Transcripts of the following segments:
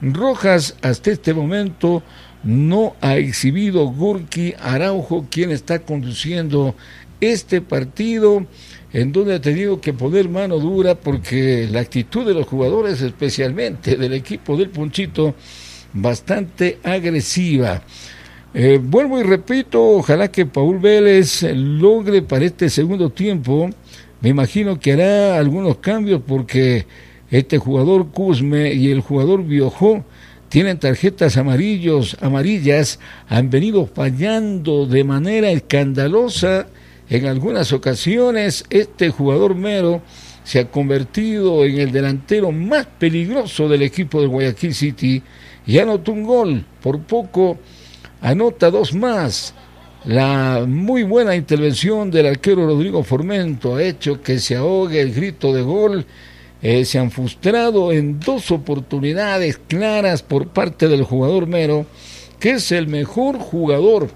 rojas hasta este momento no ha exhibido Gurki Araujo, quien está conduciendo este partido, en donde ha tenido que poner mano dura porque la actitud de los jugadores, especialmente del equipo del Ponchito, bastante agresiva. Vuelvo y repito, ojalá que Paul Vélez logre para este segundo tiempo. Me imagino que hará algunos cambios porque este jugador Cusme y el jugador Biojó tienen tarjetas amarillas, han venido fallando de manera escandalosa en algunas ocasiones. Este jugador Mero se ha convertido en el delantero más peligroso del equipo de Guayaquil City y anotó un gol, por poco anota dos más. La muy buena intervención del arquero Rodrigo Formento ha hecho que se ahogue el grito de gol. Se han frustrado en dos oportunidades claras por parte del jugador Mero, que es el mejor jugador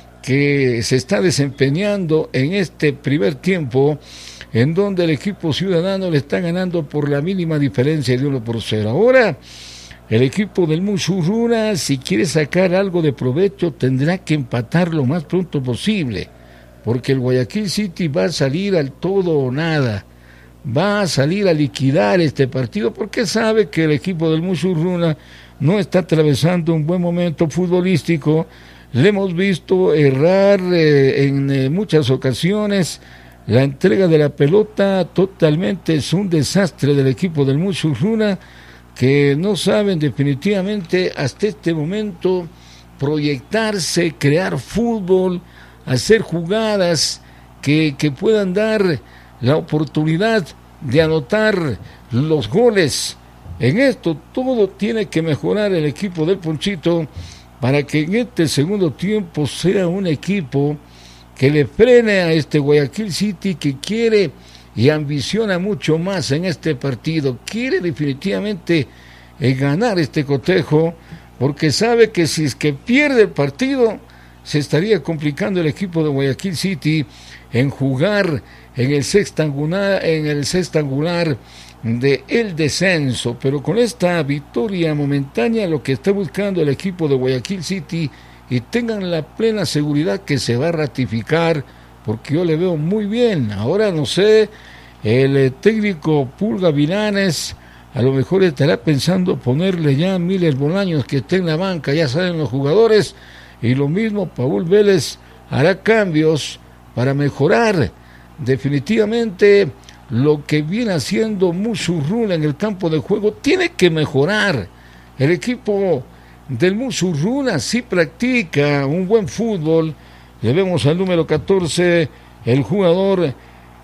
que se está desempeñando en este primer tiempo, en donde el equipo ciudadano le está ganando por la mínima diferencia de 1-0. Ahora, el equipo del Musurruna, si quiere sacar algo de provecho, tendrá que empatar lo más pronto posible, porque el Guayaquil City va a salir al todo o nada, va a salir a liquidar este partido, porque sabe que el equipo del Musurruna no está atravesando un buen momento futbolístico. Le hemos visto errar en muchas ocasiones. La entrega de la pelota totalmente es un desastre del equipo del Musurruna, que no saben definitivamente hasta este momento proyectarse, crear fútbol, hacer jugadas que puedan dar la oportunidad de anotar los goles. En esto todo tiene que mejorar el equipo del Ponchito para que en este segundo tiempo sea un equipo que le frene a este Guayaquil City, que quiere y ambiciona mucho más en este partido, quiere definitivamente ganar este cotejo, porque sabe que si es que pierde el partido, se estaría complicando el equipo de Guayaquil City en jugar en el sextangular de el descenso. Pero con esta victoria momentánea, lo que está buscando el equipo de Guayaquil City, y tengan la plena seguridad que se va a ratificar, porque yo le veo muy bien. Ahora no sé, el técnico Pulga Vilanes a lo mejor estará pensando ponerle ya a Miller Bolaños, que está en la banca, ya saben los jugadores, y lo mismo Paul Vélez hará cambios para mejorar definitivamente lo que viene haciendo Musurruna en el campo de juego. Tiene que mejorar. El equipo del Musurruna sí practica un buen fútbol. Le vemos al número 14, el jugador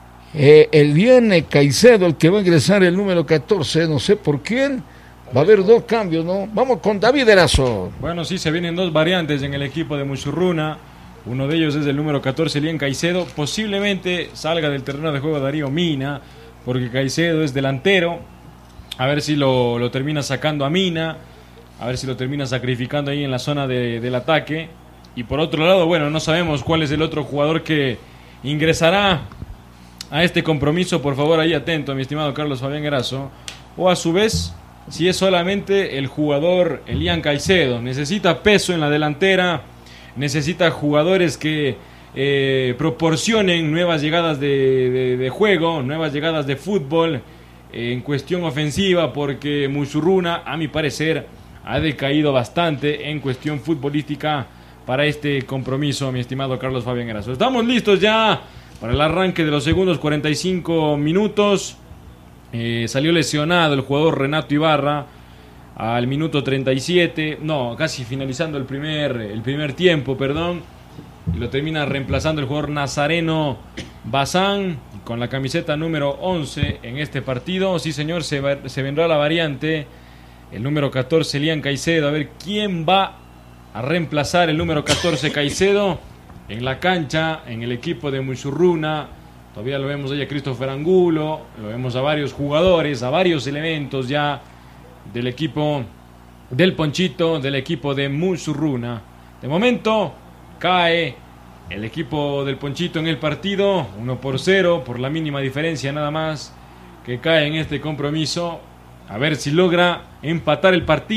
Eliane Caicedo, el que va a ingresar el número 14, no sé por quién. Va a haber dos cambios, ¿no? Vamos con David Erazo. Bueno, sí, se vienen dos variantes en el equipo de Musurruna. Uno de ellos es el número 14, Eliane Caicedo. Posiblemente salga del terreno de juego Darío Mina, porque Caicedo es delantero. A ver si lo termina sacando a Mina, a ver si lo termina sacrificando ahí en la zona del ataque. Y por otro lado, bueno, no sabemos cuál es el otro jugador que ingresará a este compromiso. Por favor, ahí atento, mi estimado Carlos Fabián Erazo. O a su vez, si es solamente el jugador Eliane Caicedo. Necesita peso en la delantera, necesita jugadores que proporcionen nuevas llegadas de juego, nuevas llegadas de fútbol en cuestión ofensiva, porque Musurruna, a mi parecer, ha decaído bastante en cuestión futbolística para este compromiso, mi estimado Carlos Fabián Erazo. Estamos listos ya para el arranque de los segundos 45 minutos. Salió lesionado el jugador Renato Ibarra al minuto 37, no, casi finalizando el primer tiempo, perdón, y lo termina reemplazando el jugador Nazareno Bazán con la camiseta número 11 en este partido. Sí, señor, se vendrá la variante, el número 14, Eliane Caicedo. A ver quién va a reemplazar el número 14, Caicedo, en la cancha, en el equipo de Musurruna. Todavía lo vemos ahí a Christopher Angulo, lo vemos a varios jugadores, a varios elementos ya del equipo del Ponchito, del equipo de Musurruna. De momento cae el equipo del Ponchito en el partido, 1-0, por la mínima diferencia nada más que cae en este compromiso. A ver si logra empatar el partido.